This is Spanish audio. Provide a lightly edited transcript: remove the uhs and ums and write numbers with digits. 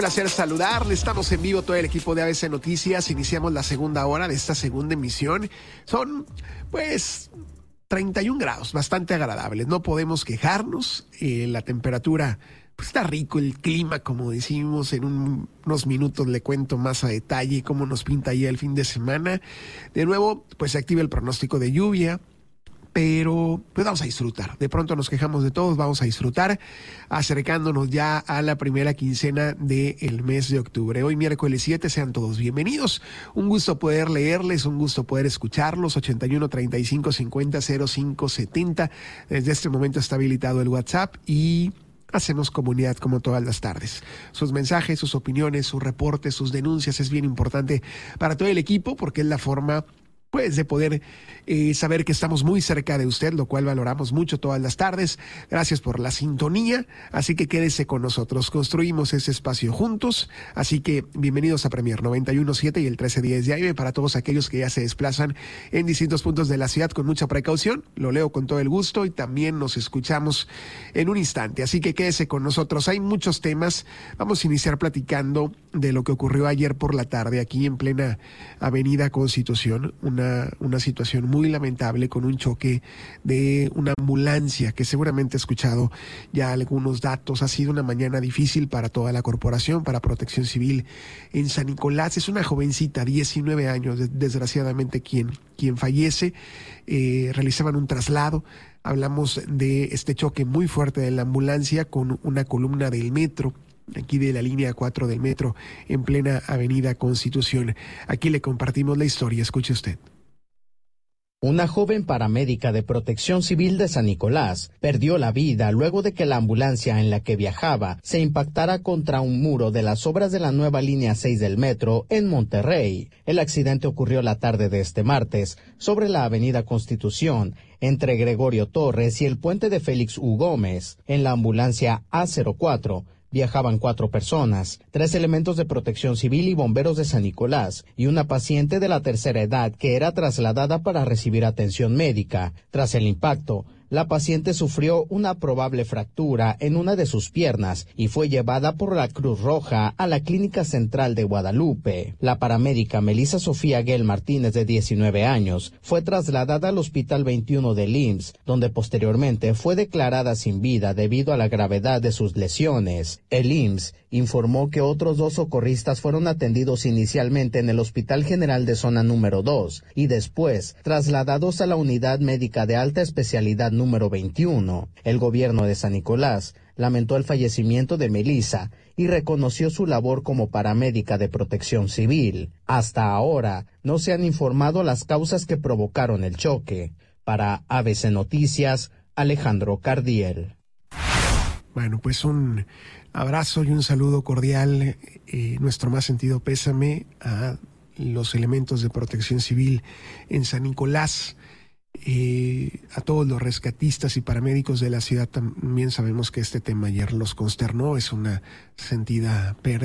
Placer saludarle, estamos en vivo todo el equipo de ABC Noticias, iniciamos la segunda hora de esta segunda emisión. Son, pues, 31 grados, bastante agradables, no podemos quejarnos, la temperatura, pues está rico el clima, como decimos, en unos minutos le cuento más a detalle cómo nos pinta ya el fin de semana. De nuevo, pues se activa el pronóstico de lluvia, pero pues vamos a disfrutar. De pronto nos quejamos de todos, vamos a disfrutar, acercándonos ya a la primera quincena del mes de octubre. Hoy miércoles 7, sean todos bienvenidos. Un gusto poder leerles, un gusto poder escucharlos. 81 35 50 05 70. Desde este momento está habilitado el WhatsApp y hacemos comunidad como todas las tardes. Sus mensajes, sus opiniones, sus reportes, sus denuncias es bien importante para todo el equipo porque es la forma pues de poder saber que estamos muy cerca de usted, lo cual valoramos mucho todas las tardes. Gracias por la sintonía, así que quédese con nosotros. Construimos ese espacio juntos, así que bienvenidos a Premier 91.7 y el 1310 de AM para todos aquellos que ya se desplazan en distintos puntos de la ciudad con mucha precaución. Lo leo con todo el gusto y también nos escuchamos en un instante, así que quédese con nosotros. Hay muchos temas. Vamos a iniciar platicando de lo que ocurrió ayer por la tarde aquí en plena Avenida Constitución, una situación muy lamentable con un choque de una ambulancia que seguramente ha escuchado ya algunos datos. Ha sido una mañana difícil para toda la corporación, para Protección Civil en San Nicolás. Es una jovencita, 19 años, desgraciadamente quien fallece. Realizaban un traslado. Hablamos de este choque muy fuerte de la ambulancia con una columna del metro, aquí de la línea 4 del metro, en plena Avenida Constitución. Aquí le compartimos la historia, escuche usted. Una joven paramédica de Protección Civil de San Nicolás perdió la vida luego de que la ambulancia en la que viajaba se impactara contra un muro de las obras de la nueva línea 6 del metro en Monterrey. El accidente ocurrió la tarde de este martes sobre la Avenida Constitución, entre Gregorio Torres y el puente de Félix U. Gómez. En la ambulancia A04 viajaban 4 personas, 3 elementos de Protección Civil y bomberos de San Nicolás, y una paciente de la tercera edad que era trasladada para recibir atención médica. Tras el impacto, la paciente sufrió una probable fractura en una de sus piernas y fue llevada por la Cruz Roja a la Clínica Central de Guadalupe. La paramédica Melissa Sofía Guel Martínez, de 19 años, fue trasladada al Hospital 21 del IMSS, donde posteriormente fue declarada sin vida debido a la gravedad de sus lesiones. El IMSS informó que otros 2 socorristas fueron atendidos inicialmente en el Hospital General de Zona número 2 y después trasladados a la Unidad Médica de Alta Especialidad número 21. El gobierno de San Nicolás lamentó el fallecimiento de Melissa y reconoció su labor como paramédica de Protección Civil. Hasta ahora no se han informado las causas que provocaron el choque. Para ABC Noticias, Alejandro Cardiel. Bueno, pues un abrazo y un saludo cordial, nuestro más sentido pésame a los elementos de Protección Civil en San Nicolás. A todos los rescatistas y paramédicos de la ciudad. También sabemos que este tema ayer los consternó, es una sentida pérdida.